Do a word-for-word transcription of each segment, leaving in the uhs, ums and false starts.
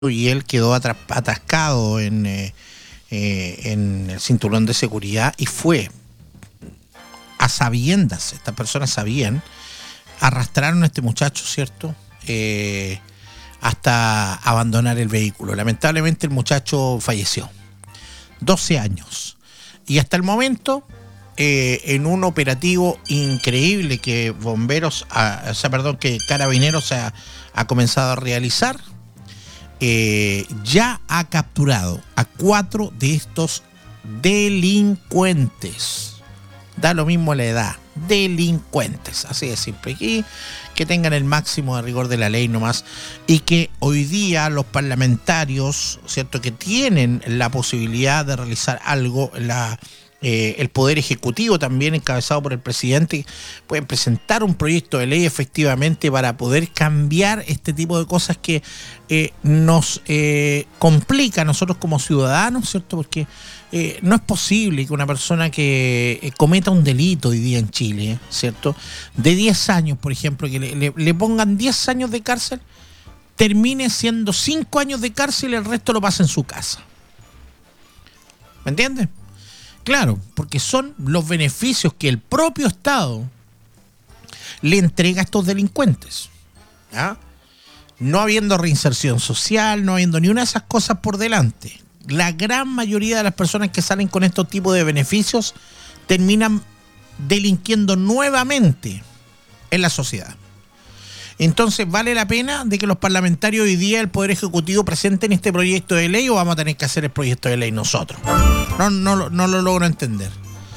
y él quedó atascado en, eh, eh, en el cinturón de seguridad y fue a sabiendas, estas personas sabían, arrastraron a este muchacho, ¿cierto? Eh, hasta abandonar el vehículo. Lamentablemente el muchacho falleció. doce años. Y hasta el momento, eh, en un operativo increíble que bomberos, a, o sea, perdón, que Carabineros ha, ha comenzado a realizar, eh, ya ha capturado a cuatro de estos delincuentes. Da lo mismo la edad. Delincuentes, así de simple. Y que tengan el máximo de rigor de la ley nomás. Y que hoy día los parlamentarios, ¿cierto?, que tienen la posibilidad de realizar algo, la, eh, el Poder Ejecutivo también encabezado por el presidente, pueden presentar un proyecto de ley efectivamente para poder cambiar este tipo de cosas que eh, nos eh, complica a nosotros como ciudadanos, ¿cierto? Porque Eh, no es posible que una persona que eh, cometa un delito hoy día en Chile, ¿cierto?, de diez años, por ejemplo, que le, le, le pongan diez años de cárcel, termine siendo cinco años de cárcel y el resto lo pasa en su casa. ¿Me entiendes? Claro, porque son los beneficios que el propio Estado le entrega a estos delincuentes, ¿ya? No habiendo reinserción social, no habiendo ni una de esas cosas por delante. La gran mayoría de las personas que salen con estos tipos de beneficios terminan delinquiendo nuevamente en la sociedad. Entonces, ¿vale la pena de que los parlamentarios hoy día, el Poder Ejecutivo, presenten este proyecto de ley o vamos a tener que hacer el proyecto de ley nosotros? No, no, no lo logro entender.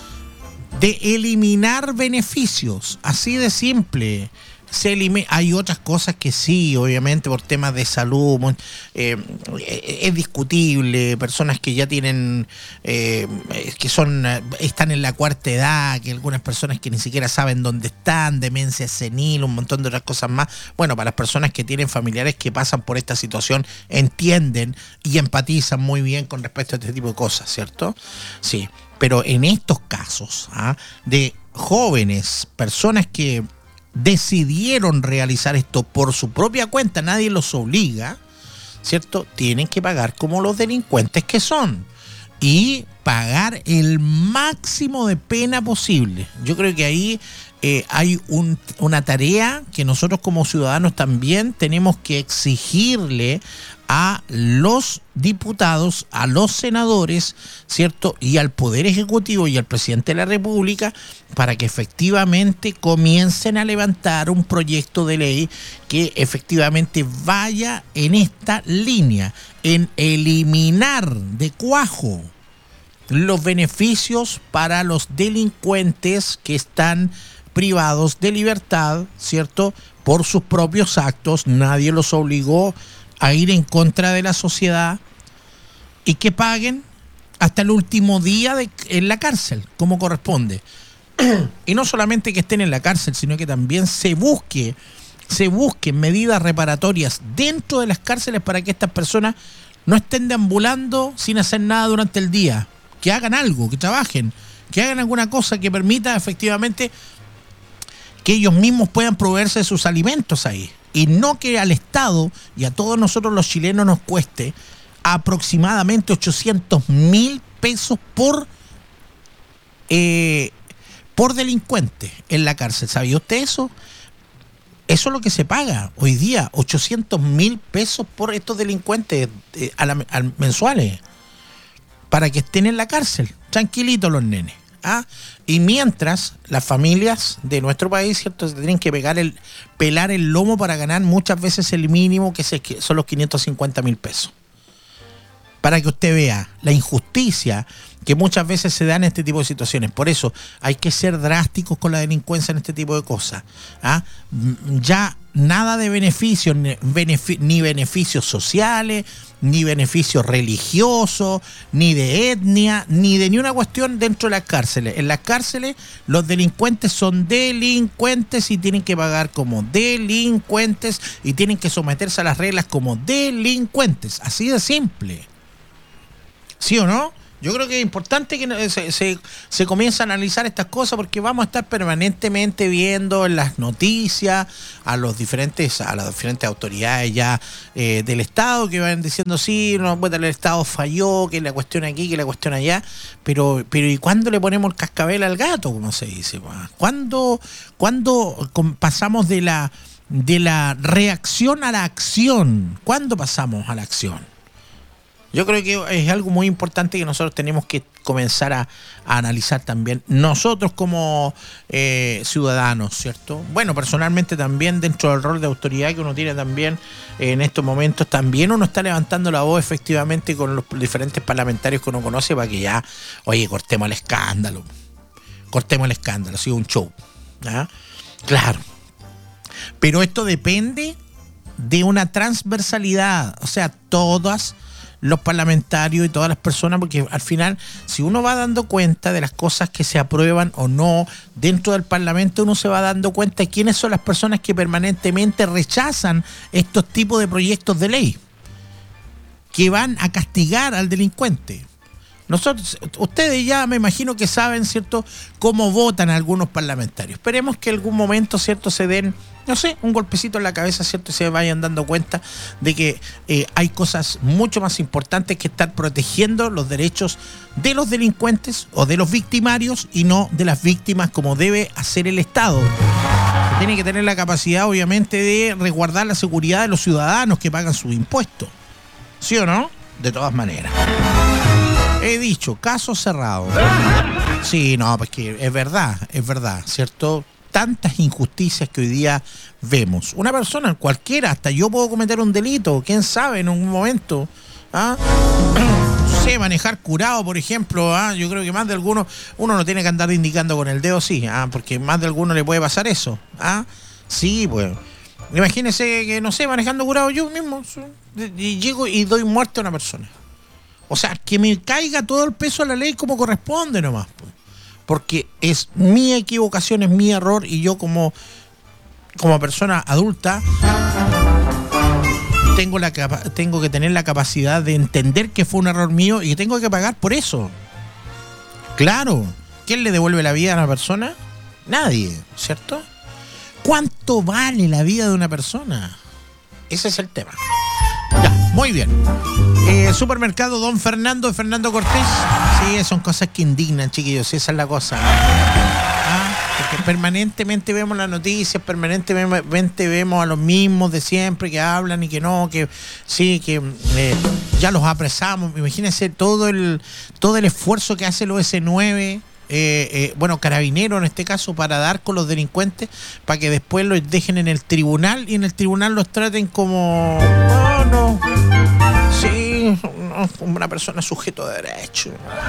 De eliminar beneficios, así de simple. Se elimina. Hay otras cosas que sí, obviamente, por temas de salud, eh, es discutible, personas que ya tienen, eh, que son, están en la cuarta edad, que algunas personas que ni siquiera saben dónde están, demencia senil, un montón de otras cosas más. Bueno, para las personas que tienen familiares que pasan por esta situación, entienden y empatizan muy bien con respecto a este tipo de cosas, ¿cierto? Sí, pero en estos casos, ¿ah?, de jóvenes, personas que decidieron realizar esto por su propia cuenta, nadie los obliga, ¿cierto? Tienen que pagar como los delincuentes que son y pagar el máximo de pena posible. Yo creo que ahí eh, hay un, una tarea que nosotros como ciudadanos también tenemos que exigirle a los diputados, a los senadores, ¿cierto?, y al Poder Ejecutivo y al presidente de la República, para que efectivamente comiencen a levantar un proyecto de ley que efectivamente vaya en esta línea, en eliminar de cuajo los beneficios para los delincuentes que están privados de libertad, ¿cierto?, por sus propios actos. Nadie los obligó a ir en contra de la sociedad, y que paguen hasta el último día de, en la cárcel, como corresponde. Y no solamente que estén en la cárcel, sino que también se busque, se busquen medidas reparatorias dentro de las cárceles para que estas personas no estén deambulando sin hacer nada durante el día. Que hagan algo, que trabajen, que hagan alguna cosa que permita efectivamente que ellos mismos puedan proveerse de sus alimentos ahí. Y no que al Estado y a todos nosotros los chilenos nos cueste aproximadamente ochocientos mil pesos por, eh, por delincuente en la cárcel. ¿Sabía usted eso? Eso es lo que se paga hoy día, ochocientos mil pesos por estos delincuentes eh, a la, a mensuales, para que estén en la cárcel, tranquilitos los nenes. ¿Ah? Y mientras las familias de nuestro país, ¿cierto?, se tienen que pegar el, pelar el lomo para ganar muchas veces el mínimo, que son los quinientos cincuenta mil pesos. Para que usted vea la injusticia que muchas veces se da en este tipo de situaciones. Por eso hay que ser drásticos con la delincuencia en este tipo de cosas. ¿Ah? Ya nada de beneficios, ni, benefic- ni beneficios sociales, ni beneficios religiosos, ni de etnia, ni de ni una cuestión dentro de las cárceles. En las cárceles los delincuentes son delincuentes y tienen que pagar como delincuentes y tienen que someterse a las reglas como delincuentes. Así de simple. ¿Sí o no? Yo creo que es importante que se, se, se comience a analizar estas cosas porque vamos a estar permanentemente viendo en las noticias a los diferentes a las diferentes autoridades ya eh, del Estado que van diciendo sí, no, bueno, el Estado falló, que la cuestión aquí, que la cuestión allá, pero pero ¿y cuándo le ponemos el cascabel al gato, como se dice? ¿Cuándo, cuándo pasamos de la de la reacción a la acción? ¿Cuándo pasamos a la acción? Yo creo que es algo muy importante que nosotros tenemos que comenzar a, a analizar también nosotros como eh, ciudadanos, ¿cierto? Bueno, personalmente también dentro del rol de autoridad que uno tiene también eh, en estos momentos, también uno está levantando la voz efectivamente con los diferentes parlamentarios que uno conoce para que ya, oye, cortemos el escándalo, cortemos el escándalo, ha sido un show, ¿ah? Claro, pero esto depende de una transversalidad, o sea, todas los parlamentarios y todas las personas, porque al final, si uno va dando cuenta de las cosas que se aprueban o no dentro del Parlamento, uno se va dando cuenta de quiénes son las personas que permanentemente rechazan estos tipos de proyectos de ley, que van a castigar al delincuente. Nosotros, ustedes ya me imagino que saben, ¿cierto?, cómo votan algunos parlamentarios. Esperemos que en algún momento, ¿cierto?, se den, no sé, un golpecito en la cabeza, ¿cierto?, y se vayan dando cuenta de que eh, hay cosas mucho más importantes que estar protegiendo los derechos de los delincuentes o de los victimarios y no de las víctimas, como debe hacer el Estado. Tiene que tener la capacidad, obviamente, de resguardar la seguridad de los ciudadanos que pagan sus impuestos. ¿Sí o no? De todas maneras. He dicho, caso cerrado. Sí, no, pues que es verdad, es verdad, ¿cierto? Tantas injusticias que hoy día vemos. Una persona, cualquiera, hasta yo puedo cometer un delito, quién sabe en un momento. ¿Ah? No sé, manejar curado, por ejemplo. ¿Ah? Yo creo que más de alguno, uno no tiene que andar indicando con el dedo, sí, ¿ah? Porque más de alguno le puede pasar eso. ¿Ah? Sí, pues. Imagínese que, no sé, manejando curado yo mismo, y llego y doy muerte a una persona. O sea, que me caiga todo el peso de la ley como corresponde nomás. Porque es mi equivocación, es mi error y yo como, como persona adulta tengo, la, tengo que tener la capacidad de entender que fue un error mío y que tengo que pagar por eso. Claro. ¿Quién le devuelve la vida a una persona? Nadie, ¿cierto? ¿Cuánto vale la vida de una persona? Ese es el tema. Ya, muy bien. Eh, supermercado Don Fernando de Fernando Cortés. Sí, son cosas que indignan, chiquillos. Esa es la cosa. Ah, porque permanentemente vemos las noticias, permanentemente vemos a los mismos de siempre que hablan y que no, que sí, que eh, ya los apresamos. Imagínense todo el, todo el esfuerzo que hace el O S nueve. Eh, eh, bueno, Carabineros en este caso, para dar con los delincuentes, para que después los dejen en el tribunal y en el tribunal los traten como no, no, sí, no, como una persona sujeto de derecho.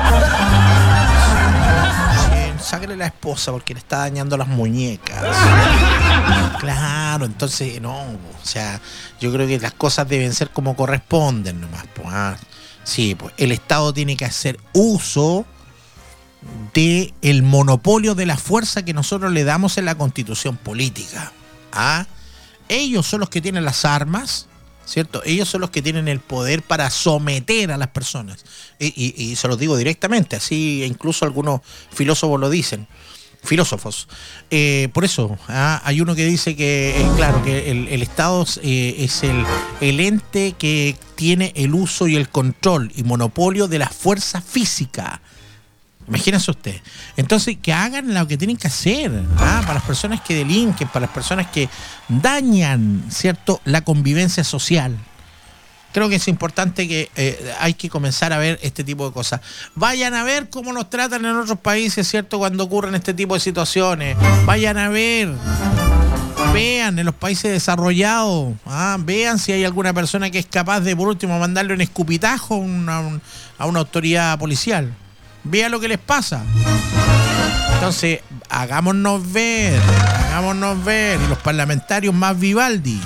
Sí, sáquele la esposa porque le está dañando las muñecas. Claro, entonces no, o sea, yo creo que las cosas deben ser como corresponden nomás, pues, ah, sí, pues el Estado tiene que hacer uso de el monopolio de la fuerza que nosotros le damos en la Constitución política. ¿Ah? Ellos son los que tienen las armas, ¿cierto? Ellos son los que tienen el poder para someter a las personas. Y, y, y se los digo directamente, así incluso algunos filósofos lo dicen. Filósofos. Eh, por eso, ¿ah? Hay uno que dice que, eh, claro, que el, el Estado eh, es el, el ente que tiene el uso y el control y monopolio de la fuerza física. Imagínense usted. Entonces, que hagan lo que tienen que hacer, ¿ah? Para las personas que delinquen, para las personas que dañan, ¿cierto?, la convivencia social. Creo que es importante que eh, hay que comenzar a ver este tipo de cosas. Vayan a ver cómo nos tratan en otros países, ¿cierto?, cuando ocurren este tipo de situaciones. Vayan a ver. Vean en los países desarrollados, ¿ah? Vean si hay alguna persona que es capaz de, por último, mandarle un escupitajo a una, a una autoridad policial. Vean lo que les pasa. Entonces, hagámonos ver, hagámonos ver. Y los parlamentarios más Vivaldi.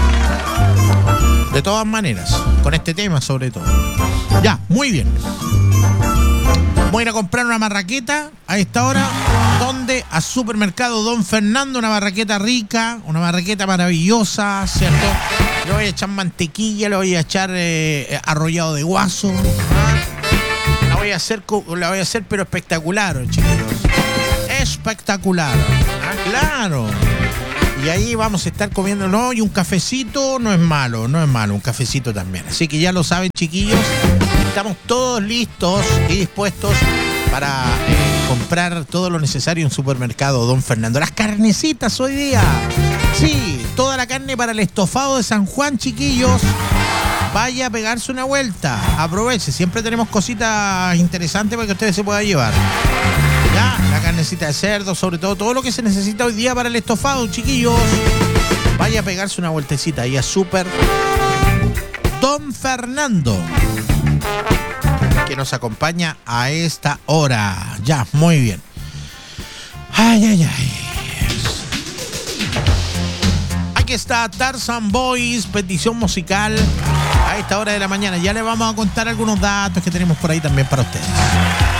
De todas maneras, con este tema sobre todo. Ya, muy bien. Voy a ir a comprar una marraqueta a esta hora. ¿Dónde? A Supermercado Don Fernando, una marraqueta rica, una marraqueta maravillosa, ¿cierto? Le voy a echar mantequilla, le voy a echar eh, arrollado de guaso. voy a hacer, la voy a hacer pero espectacular, chiquillos. Espectacular. Ah, claro. Y ahí vamos a estar comiendo, ¿no? Y un cafecito no es malo, no es malo, un cafecito también. Así que ya lo saben, chiquillos, estamos todos listos y dispuestos para eh, comprar todo lo necesario en Supermercado Don Fernando. Las carnecitas hoy día. Sí, toda la carne para el estofado de San Juan, chiquillos. Vaya a pegarse una vuelta. Aproveche, siempre tenemos cositas interesantes para que ustedes se puedan llevar. Ya, la carnecita de cerdo, sobre todo, todo lo que se necesita hoy día para el estofado, chiquillos. Vaya a pegarse una vueltecita ahí a Super Don Fernando, que nos acompaña a esta hora. Ya, muy bien. Ay, ay, ay. Aquí está Tarzan Boys, petición musical a esta hora de la mañana. Ya les vamos a contar algunos datos que tenemos por ahí también para ustedes.